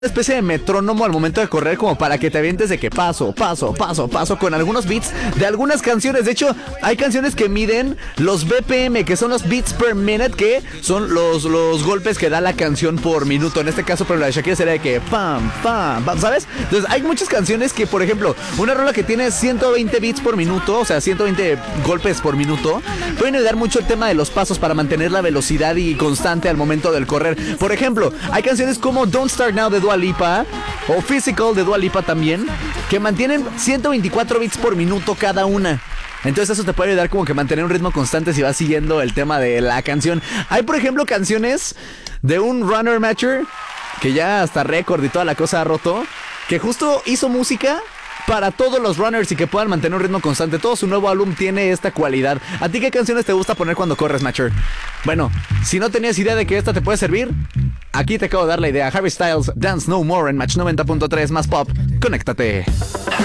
especie de metrónomo al momento de correr, como para que te avientes de que paso, paso, paso, paso, con algunos beats de algunas canciones. De hecho, hay canciones que miden los BPM, que son los beats per minute, que son los golpes que da la canción por minuto. En este caso, pero la de Shakira sería de que pam, pam, pam, ¿sabes? Entonces, hay muchas canciones que, por ejemplo, una rola que tiene 120 beats por minuto, o sea, 120 golpes por minuto, pueden ayudar mucho el tema de los pasos para mantener la velocidad y constante al momento del correr. Por ejemplo, hay canciones como Don't Start Now de Dua Lipa o Physical de Dua Lipa también, que mantienen 124 beats por minuto cada una. Entonces eso te puede ayudar como que mantener un ritmo constante si vas siguiendo el tema de la canción. Hay, por ejemplo, canciones de un runner matcher que ya hasta récord y toda la cosa ha roto, que justo hizo música para todos los runners y que puedan mantener un ritmo constante. Todo su nuevo álbum tiene esta cualidad. ¿A ti qué canciones te gusta poner cuando corres, Matcher? Bueno, si no tenías idea de que esta te puede servir, aquí te acabo de dar la idea. Harry Styles, Dance No More en Match 90.3 más pop. Conéctate.